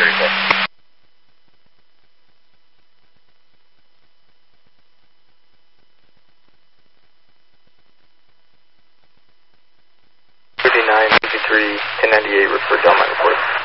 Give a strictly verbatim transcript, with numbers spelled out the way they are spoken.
thirty-four. fifty-nine, fifty-three, ten ninety-eight, refer Delmont report.